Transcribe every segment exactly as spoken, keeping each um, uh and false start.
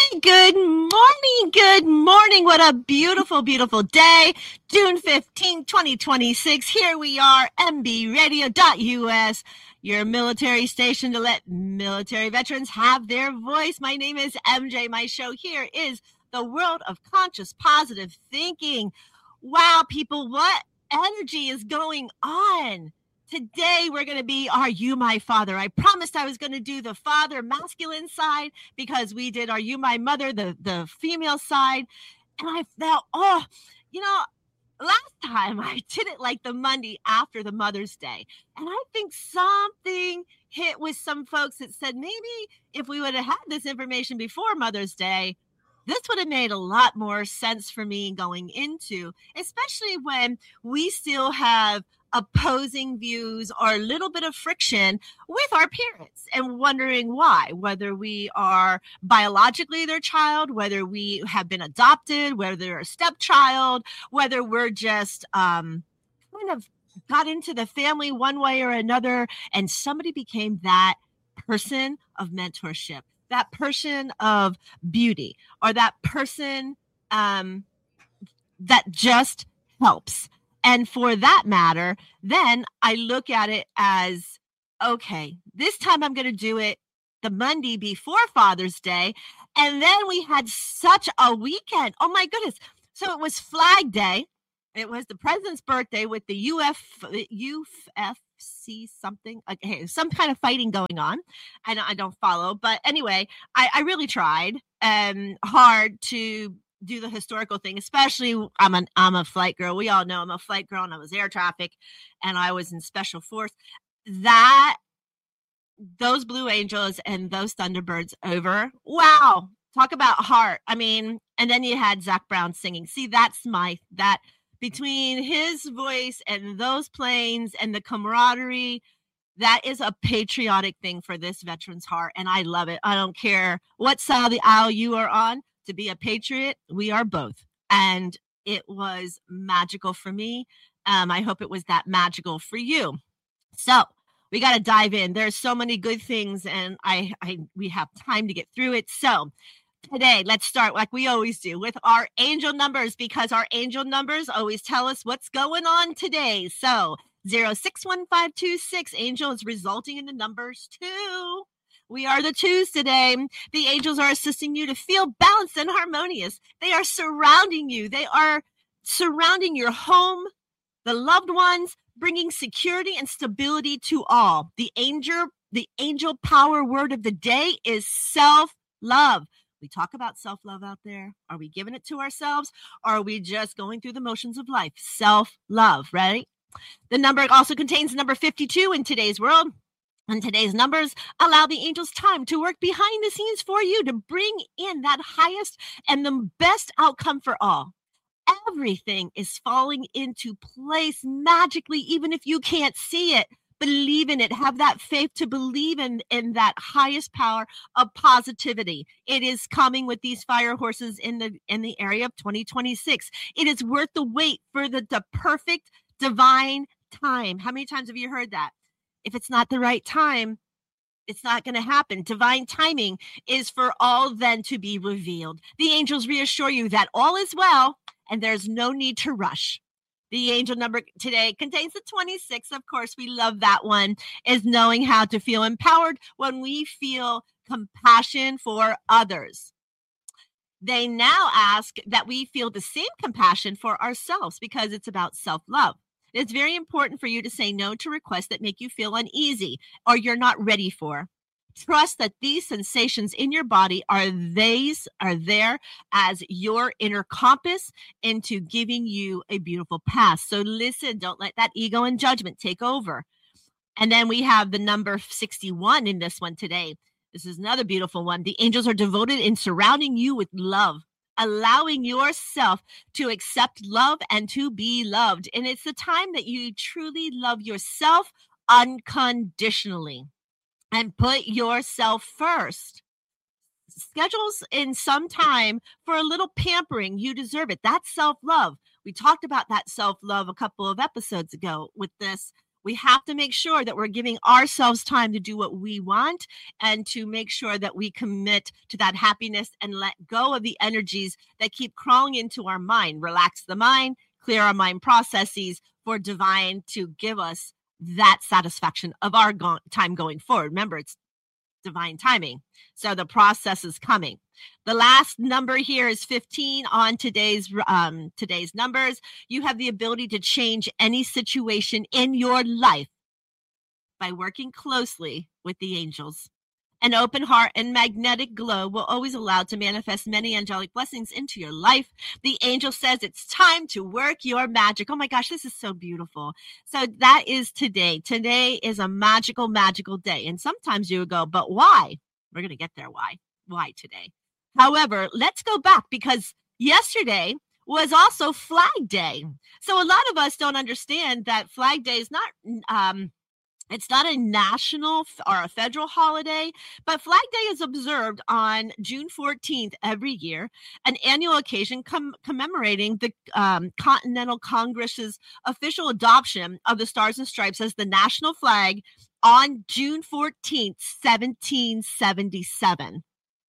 Good morning, good morning. What a beautiful, beautiful day. June fifteenth, twenty twenty-six. Here we are, M B radio dot U S, your military station to let military veterans have their voice. My name is M J. My show here is the world of conscious, positive thinking. Wow, people, what energy is going on? Today, we're going to be Are You My Father? I promised I was going to do the father masculine side because we did Are You My Mother, the, the female side. And I felt, oh, you know, last time I did it like the Monday after the Mother's Day. And I think something hit with some folks that said maybe if we would have had this information before Mother's Day, this would have made a lot more sense for me going into, especially when we still have opposing views or a little bit of friction with our parents and wondering why, whether we are biologically their child, whether we have been adopted, whether they're a stepchild, whether we're just um, kind of got into the family one way or another, and somebody became that person of mentorship, that person of beauty, or that person um, that just helps. And for that matter, then I look at it as, okay, this time I'm going to do it the Monday before Father's Day. And then we had such a weekend. Oh, my goodness. So it was Flag Day. It was the president's birthday with the U F, U F C something, okay, some kind of fighting going on. I don't, I don't follow. But anyway, I, I really tried um, hard to do the historical thing, especially I'm an I'm a flight girl. We all know I'm a flight girl, and I was air traffic, and I was in special force. That those Blue Angels and those Thunderbirds over. Wow, talk about heart. I mean, and then you had Zach Brown singing. See, that's my that between his voice and those planes and the camaraderie. That is a patriotic thing for this veteran's heart, and I love it. I don't care what side of the aisle you are on. To be a patriot, we are both. And it was magical for me. Um, I hope it was that magical for you. So we got to dive in. There's so many good things, and I, I we have time to get through it. So today, let's start like we always do with our angel numbers, because our angel numbers always tell us what's going on today. So zero six one five two six, angel is resulting in the numbers two. We are the twos today. The angels are assisting you to feel balanced and harmonious. They are surrounding you. They are surrounding your home, the loved ones, bringing security and stability to all. The angel, the angel power word of the day is self-love. We talk about self-love out there. Are we giving it to ourselves, or are we just going through the motions of life? Self-love, right? The number also contains number fifty-two in today's world. And today's numbers allow the angels time to work behind the scenes for you to bring in that highest and the best outcome for all. Everything is falling into place magically, even if you can't see it. Believe in it. Have that faith to believe in, in that highest power of positivity. It is coming with these fire horses in the in the area of twenty twenty-six. It is worth the wait for the, the perfect divine time. How many times have you heard that? If it's not the right time, it's not going to happen. Divine timing is for all then to be revealed. The angels reassure you that all is well and there's no need to rush. The angel number today contains the twenty-six. Of course, we love that one, is knowing how to feel empowered when we feel compassion for others. They now ask that we feel the same compassion for ourselves because it's about self-love. It's very important for you to say no to requests that make you feel uneasy or you're not ready for. Trust that these sensations in your body are these are there as your inner compass into giving you a beautiful path. So listen, don't let that ego and judgment take over. And then we have the number sixty-one in this one today. This is another beautiful one. The angels are devoted in surrounding you with love, allowing yourself to accept love and to be loved. And it's the time that you truly love yourself unconditionally and put yourself first. Schedules in some time for a little pampering. You deserve it. That's self-love. We talked about that self-love a couple of episodes ago with this We have to make sure that we're giving ourselves time to do what we want and to make sure that we commit to that happiness and let go of the energies that keep crawling into our mind. Relax the mind, clear our mind processes for divine to give us that satisfaction of our go- time going forward. Remember, it's divine timing. So the process is coming. The last number here is fifteen on today's um, today's numbers. You have the ability to change any situation in your life by working closely with the angels. An open heart and magnetic glow will always allow to manifest many angelic blessings into your life. The angel says it's time to work your magic. Oh my gosh, this is so beautiful. So that is today. Today is a magical, magical day. And sometimes you would go, but why? We're going to get there. Why? Why today? However, let's go back because yesterday was also Flag Day. So a lot of us don't understand that Flag Day is not um, It's not a national or a federal holiday, but Flag Day is observed on June fourteenth every year, an annual occasion com- commemorating the um, Continental Congress's official adoption of the Stars and Stripes as the national flag on June fourteenth, seventeen seventy-seven.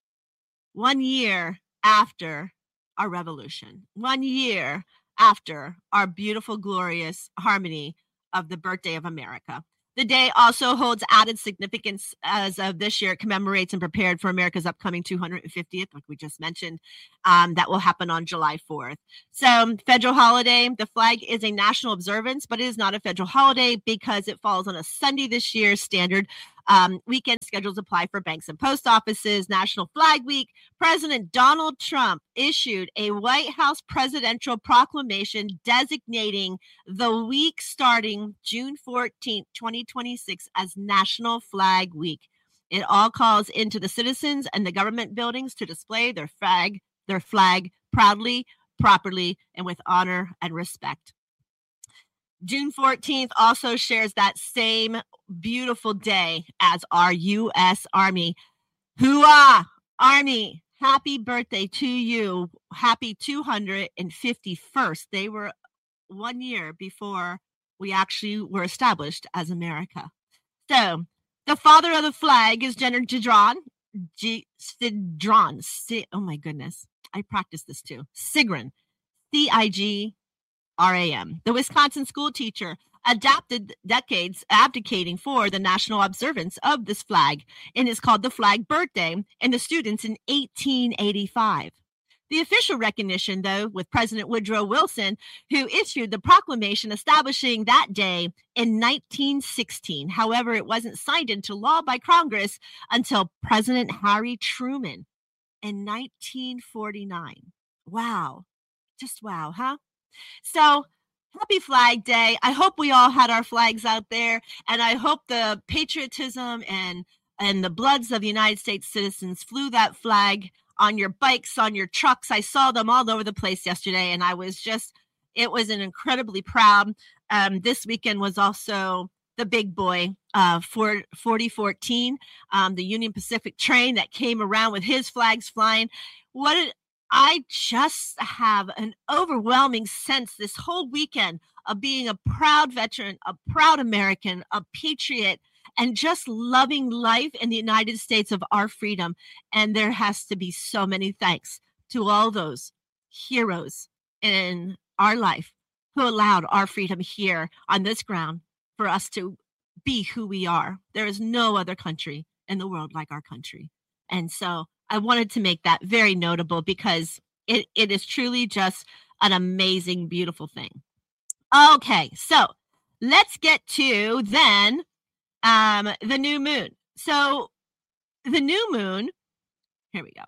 One year after our revolution, one year after our beautiful, glorious harmony of the birthday of America. The day also holds added significance as of this year. It commemorates and prepared for America's upcoming two hundred fiftieth, like we just mentioned, um, that will happen on July fourth. So federal holiday, the flag is a national observance, but it is not a federal holiday because it falls on a Sunday this year. Standard um, weekend schedules apply for banks and post offices. National Flag Week. President Donald Trump issued a White House presidential proclamation designating the week starting June fourteenth, twenty twenty-six as National Flag Week. It all calls into the citizens and the government buildings to display their flag, their flag proudly, properly, and with honor and respect. June fourteenth also shares that same beautiful day as our U S Army. Hooah, Army! Happy birthday to you. Happy two hundred fifty-first. They were one year before we actually were established as America. So, the father of the flag is General Gidron. G- Sidron. C- oh my goodness. I practiced this too. Sigran. C I G R A M. The Wisconsin school teacher adapted decades abdicating for the national observance of this flag and is called the Flag Birthday and the students in eighteen eighty-five. The official recognition, though, with President Woodrow Wilson, who issued the proclamation establishing that day in nineteen sixteen. However, it wasn't signed into law by Congress until President Harry Truman in nineteen forty-nine. Wow. Just wow, huh? So, happy Flag Day. I hope we all had our flags out there, and I hope the patriotism and and the bloods of the United States citizens flew that flag on your bikes, on your trucks. I saw them all over the place yesterday, and I was just, it was an incredibly proud. Um, this weekend was also the big boy, uh, for forty fourteen, um, the Union Pacific train that came around with his flags flying. What it, I just have an overwhelming sense this whole weekend of being a proud veteran, a proud American, a patriot, and just loving life in the United States of our freedom. And there has to be so many thanks to all those heroes in our life who allowed our freedom here on this ground for us to be who we are. There is no other country in the world like our country. And so I wanted to make that very notable because it, it is truly just an amazing, beautiful thing. Okay, so let's get to then um, the new moon. So the new moon, here we go.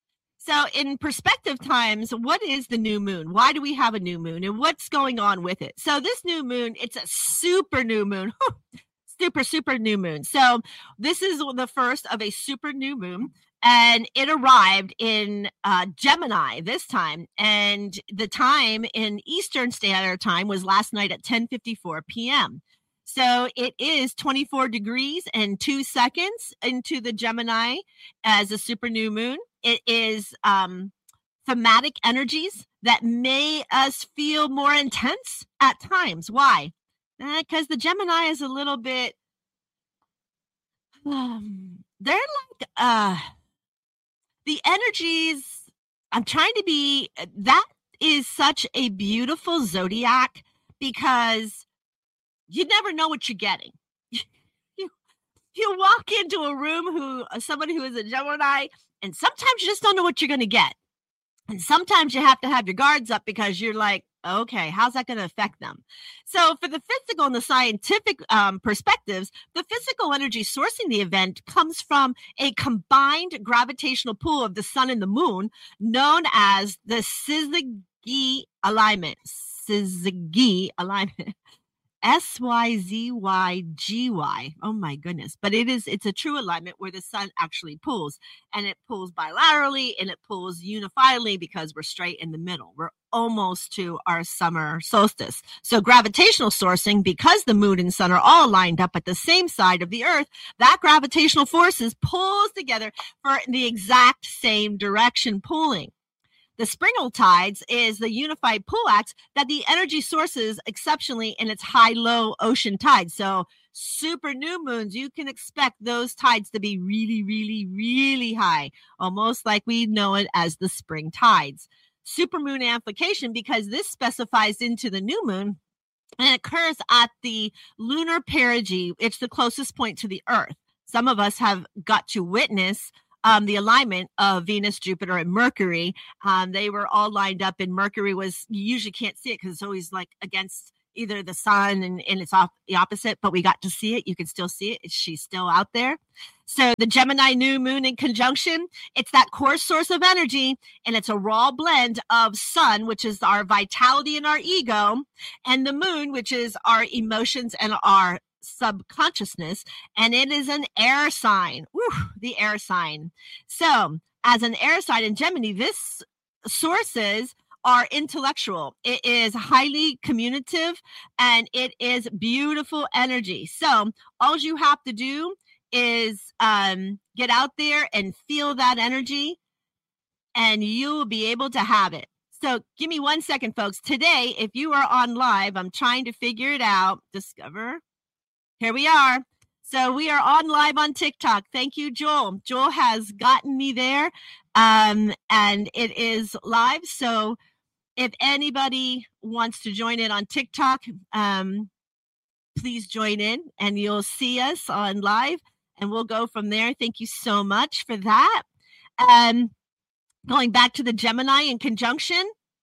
So in perspective times, what is the new moon? Why do we have a new moon and what's going on with it? So this new moon, it's a super new moon. super, super new moon. So this is the first of a super new moon. And it arrived in uh, Gemini this time. And the time in Eastern Standard Time was last night at ten fifty-four p.m. So it is twenty-four degrees and two seconds into the Gemini as a super new moon. It is um, thematic energies that may us feel more intense at times. Why? Because the Gemini is a little bit, um, they're like, uh, the energies. I'm trying to be, that is such a beautiful zodiac because you never know what you're getting. you, you walk into a room who, somebody who is a Gemini, and sometimes you just don't know what you're going to get. And sometimes you have to have your guards up because you're like, okay, how's that going to affect them? So for the physical and the scientific um, perspectives, the physical energy sourcing the event comes from a combined gravitational pull of the sun and the moon known as the Syzygy alignment. Syzygy alignment. S Y Z Y G Y. Oh my goodness. But it is, it's a true alignment where the sun actually pulls, and it pulls bilaterally and it pulls unifiedly because we're straight in the middle. We're almost to our summer solstice. So gravitational sourcing, because the moon and sun are all lined up at the same side of the earth, that gravitational forces pulls together for the exact same direction pulling. The springal tides is the unified pull act that the energy sources exceptionally in its high-low ocean tides. So super new moons, you can expect those tides to be really, really, really high, almost like we know it as the spring tides. Supermoon amplification, because this specifies into the new moon, and it occurs at the lunar perigee. It's the closest point to the earth. Some of us have got to witness Um, the alignment of Venus, Jupiter, and Mercury. Um, they were all lined up, and Mercury was, you usually can't see it because it's always like against either the sun and, and it's off the opposite, but we got to see it. You can still see it. She's still out there. So the Gemini new moon in conjunction, it's that core source of energy, and it's a raw blend of sun, which is our vitality and our ego, and the moon, which is our emotions and our subconsciousness, and it is an air sign. Woo, the air sign. So as an air sign in Gemini, this sources are intellectual. It is highly communicative, and it is beautiful energy. So all you have to do is um, get out there and feel that energy, and you will be able to have it. So give me one second, folks. Today, if you are on live, I'm trying to figure it out. Discover. Here we are. So we are on live on TikTok. Thank you, Joel. Joel has gotten me there, um, and it is live. So if anybody wants to join in on TikTok, um, please join in, and you'll see us on live, and we'll go from there. Thank you so much for that. Um, going back to the Gemini in conjunction.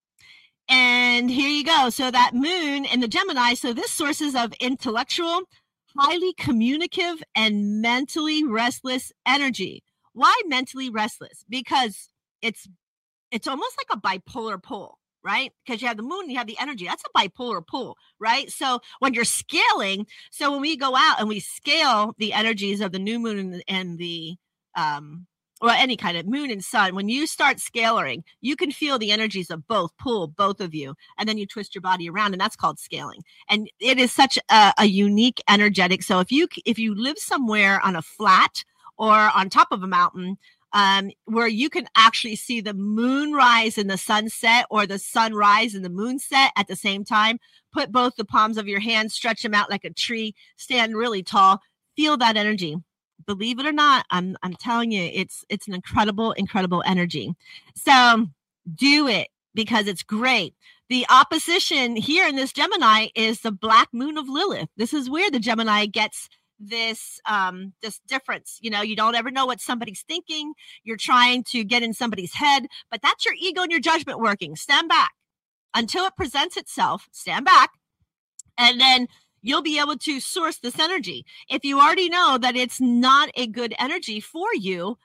And here you go. So that moon in the Gemini, so this sources of intellectual, highly communicative, and mentally restless energy. Why mentally restless? Because it's it's almost like a bipolar pole, right? Because you have the moon, you have the energy. That's a bipolar pull, right? So when you're scaling, so when we go out and we scale the energies of the new moon and, and the um or any kind of moon and sun, when you start scaling, you can feel the energies of both pull, both of you, and then you twist your body around, and that's called scaling. And it is such a, a unique energetic. So if you if you live somewhere on a flat or on top of a mountain, um, where you can actually see the moon rise and the sunset, or the sunrise and the moon set at the same time, put both the palms of your hands, stretch them out like a tree, stand really tall, feel that energy. Believe it or not, I'm I'm telling you, it's it's an incredible, incredible energy. So do it because it's great. The opposition here in this Gemini is the black moon of Lilith. This is where the Gemini gets this um this difference. You know, you don't ever know what somebody's thinking. You're trying to get in somebody's head, but that's your ego and your judgment working. Stand back until it presents itself. Stand back, and then you'll be able to source this energy. If you already know that it's not a good energy for you,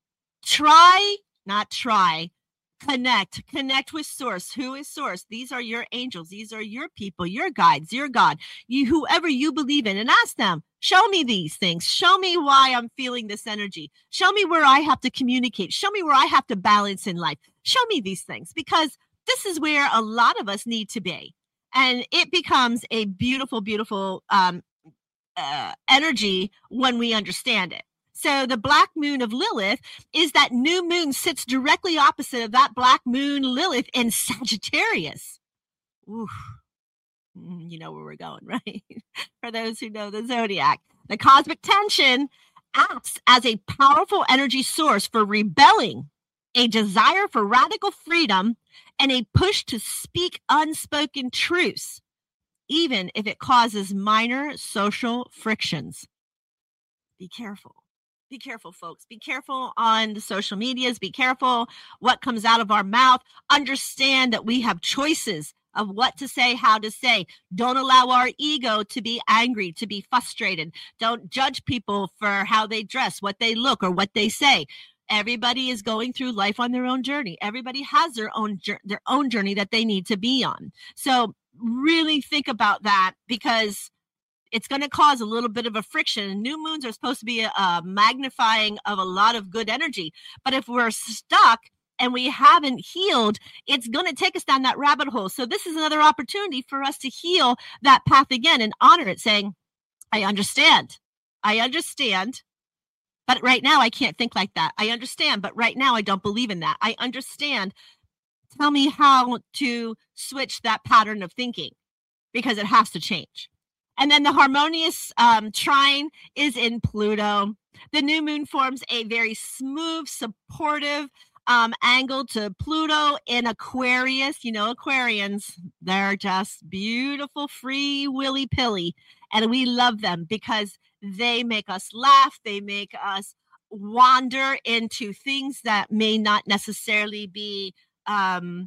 try, not try, connect, connect with source. Who is source? These are your angels. These are your people, your guides, your God, you, whoever you believe in, and ask them, show me these things. Show me why I'm feeling this energy. Show me where I have to communicate. Show me where I have to balance in life. Show me these things, because this is where a lot of us need to be. And it becomes a beautiful, beautiful um, uh, energy when we understand it. So the black moon of Lilith is that new moon sits directly opposite of that black moon Lilith in Sagittarius. Ooh. You know where we're going, right? For those who know the zodiac, the cosmic tension acts as a powerful energy source for rebelling, a desire for radical freedom, and a push to speak unspoken truths, even if it causes minor social frictions. Be careful. Be careful, folks. Be careful on the social medias. Be careful what comes out of our mouth. Understand that we have choices of what to say, how to say. Don't allow our ego to be angry, to be frustrated. Don't judge people for how they dress, what they look, or what they say. Everybody is going through life on their own journey. Everybody has their own their own journey that they need to be on. So really think about that, because it's going to cause a little bit of a friction. New moons are supposed to be a, a magnifying of a lot of good energy. But if we're stuck and we haven't healed, it's going to take us down that rabbit hole. So this is another opportunity for us to heal that path again and honor it, saying, I understand. I understand. But right now I can't think like that. I understand. But right now I don't believe in that. I understand. Tell me how to switch that pattern of thinking, because it has to change. And then the harmonious um, trine is in Pluto. The new moon forms a very smooth, supportive um, angle to Pluto in Aquarius. You know, Aquarians, they're just beautiful, free, willy pilly. And we love them because they make us laugh. They make us wander into things that may not necessarily be um,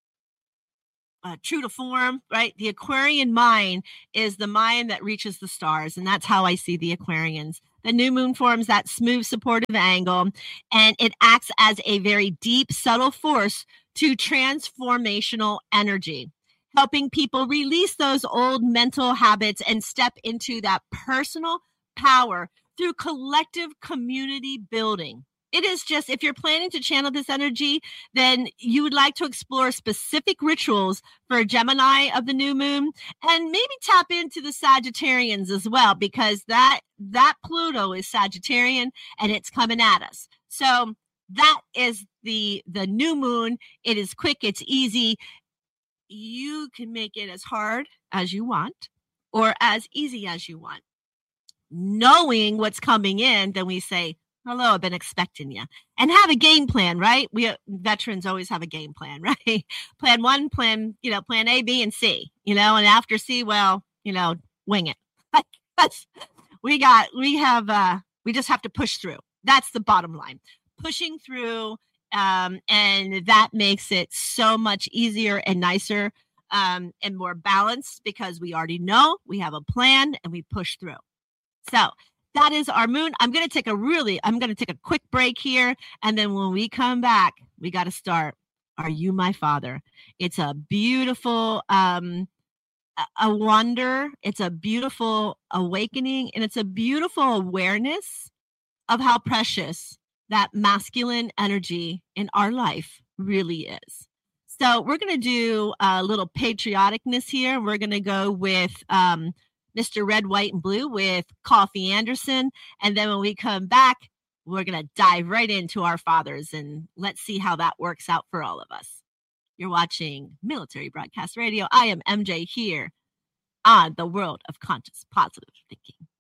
Uh, true to form, right? The Aquarian mind is the mind that reaches the stars, and that's how I see the Aquarians. The new moon forms that smooth, supportive angle, and it acts as a very deep, subtle force to transformational energy, helping people release those old mental habits and step into that personal power through collective community building. It is just, if you're planning to channel this energy, then you would like to explore specific rituals for Gemini of the new moon, and maybe tap into the Sagittarians as well, because that that Pluto is Sagittarian and it's coming at us. So that is the the new moon. It is quick, it's easy. You can make it as hard as you want or as easy as you want. Knowing what's coming in, then we say, hello, I've been expecting you. And have a game plan, right? We uh, veterans always have a game plan, right? Plan one, plan, you know, plan A, B, and C, you know, and after C, well, you know, wing it. we got, we have, uh, we just have to push through. That's the bottom line. Pushing through, um, and that makes it so much easier and nicer um, and more balanced, because we already know we have a plan and we push through. So that is our moon. I'm going to take a really, I'm going to take a quick break here. And then when we come back, we got to start. Are You My Father? It's a beautiful, um, a wonder. It's a beautiful awakening. And it's a beautiful awareness of how precious that masculine energy in our life really is. So we're going to do a little patrioticness here. We're going to go with, um, Mister Red, White, and Blue with Coffee Anderson. And then when we come back, we're going to dive right into our fathers, and let's see how that works out for all of us. You're watching Military Broadcast Radio. I am M J here on the World of Conscious Positive Thinking.